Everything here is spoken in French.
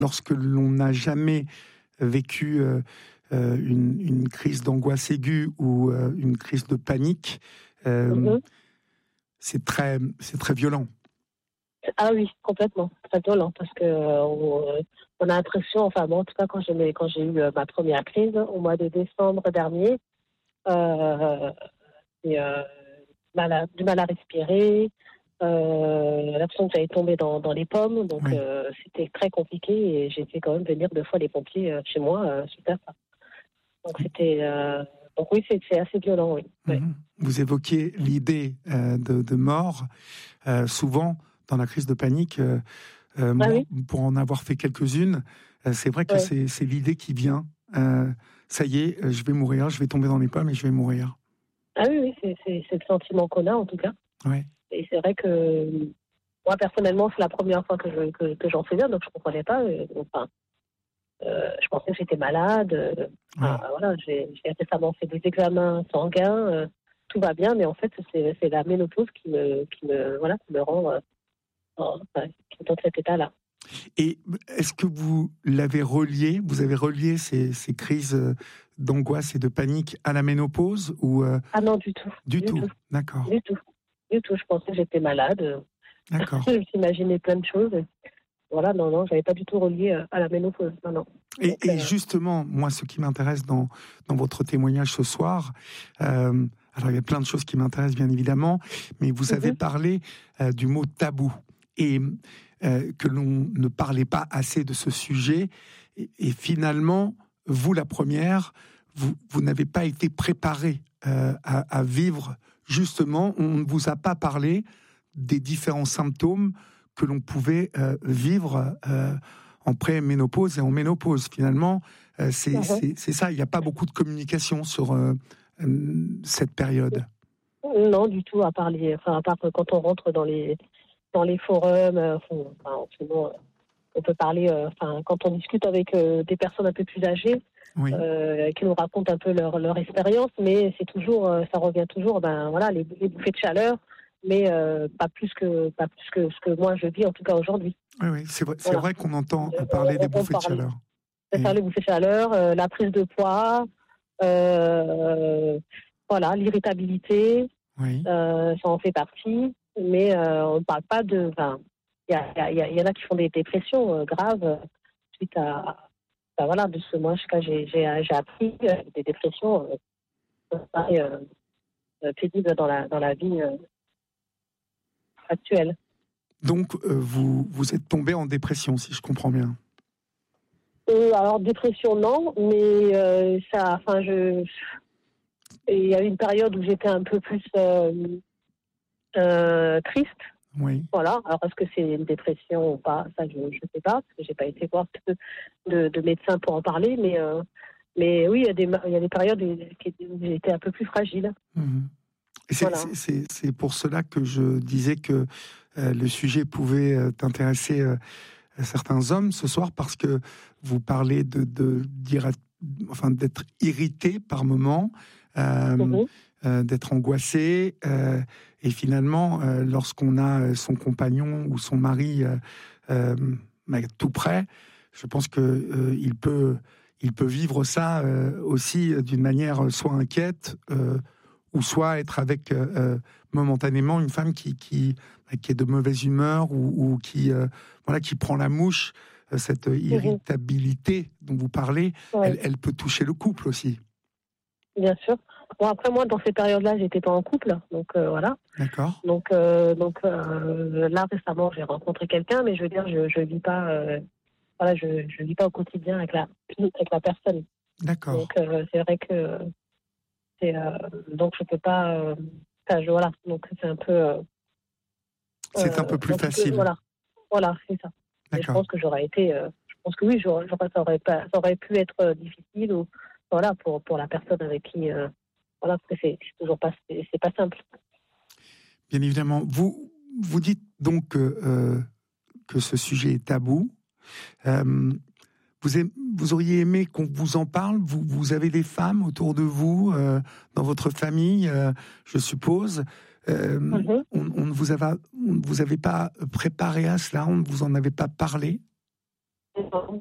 lorsque l'on n'a jamais vécu une crise d'angoisse aiguë ou une crise de panique, c'est très violent. Ah oui, complètement, très violent, parce que on a l'impression, enfin bon, en tout cas quand j'ai eu ma première crise au mois de décembre dernier, et, du mal à respirer, l'impression que j'allais tomber dans les pommes, donc Oui. C'était très compliqué et j'ai fait quand même venir 2 fois les pompiers chez moi suite à ça. Donc donc oui, c'est assez violent, oui. Mm-hmm. Ouais. Vous évoquiez l'idée de mort, souvent dans la crise de panique. Moi, oui. pour en avoir fait quelques-unes, c'est vrai que c'est l'idée qui vient. Ça y est, je vais mourir, je vais tomber dans les pommes et je vais mourir. Ah oui, c'est le sentiment qu'on a en tout cas. Ouais. Et c'est vrai que moi personnellement, c'est la première fois que j'en faisais, donc je comprenais pas. Je pensais que j'étais malade. Voilà, j'ai récemment fait des examens sanguins, tout va bien, mais en fait c'est la ménopause qui me rend dans cet état-là. Et est-ce que vous avez relié ces crises d'angoisse et de panique à la ménopause ou Ah non, du tout. Du tout. D'accord. Du tout. Je pensais que j'étais malade. D'accord. Je m'imaginais plein de choses. Voilà, non, j'avais pas du tout relié à la ménopause. Non. Et justement, moi, ce qui m'intéresse dans votre témoignage ce soir, alors il y a plein de choses qui m'intéressent bien évidemment, mais vous avez parlé du mot tabou et que l'on ne parlait pas assez de ce sujet. Et finalement, vous, la première, vous n'avez pas été préparée à vivre. Justement, on ne vous a pas parlé des différents symptômes que l'on pouvait vivre en pré-ménopause et en ménopause. Finalement, c'est ça. Il n'y a pas beaucoup de communication sur cette période. Non, du tout, à part quand on rentre dans les forums. Sinon, on peut parler. Quand on discute avec des personnes un peu plus âgées, qui nous racontent un peu leur expérience, mais c'est toujours, ça revient toujours. Les bouffées de chaleur. Mais pas plus que ce que moi je vis en tout cas aujourd'hui. Oui, c'est vrai qu'on entend parler des bouffées de chaleur. C'est ça, les bouffées de chaleur, la prise de poids, l'irritabilité, ça en fait partie, mais on ne parle pas de... Il y en a qui font des dépressions graves suite à... de ce mois, j'ai appris des dépressions pénibles dans la vie actuelle. Donc, vous êtes tombé en dépression, si je comprends bien. Alors, dépression, non, mais il y a eu une période où j'étais un peu plus triste. Oui. Voilà. Alors, est-ce que c'est une dépression ou pas? Ça, je ne sais pas, parce que j'ai pas été voir de médecin pour en parler, mais oui, il y a des périodes où j'étais un peu plus fragile. Mmh. C'est pour cela que je disais que le sujet pouvait t'intéresser certains hommes ce soir, parce que vous parlez d'être irrité par moments, d'être angoissé, et finalement, lorsqu'on a son compagnon ou son mari tout près, je pense que il peut vivre ça aussi d'une manière soit inquiète, ou soit être avec momentanément une femme qui est de mauvaise humeur ou qui prend la mouche. Cette irritabilité dont vous parlez, elle peut toucher le couple aussi. Bien sûr. Bon, après moi, dans ces périodes-là, j'étais pas en couple, donc voilà. D'accord. Donc là récemment, j'ai rencontré quelqu'un, mais je veux dire, je vis pas, je vis pas au quotidien avec la personne. D'accord. Donc c'est vrai que donc je peux pas, donc c'est un peu. C'est un peu plus facile. Voilà, c'est ça. Et je pense que j'aurais été, je pense que oui, ça aurait pu être difficile ou pour la personne avec qui, parce que c'est toujours pas, c'est pas simple. Bien évidemment, vous dites donc que ce sujet est tabou. Vous auriez aimé qu'on vous en parle? Vous avez des femmes autour de vous, dans votre famille, je suppose. On ne vous avait pas préparé à cela, on ne vous en avait pas parlé?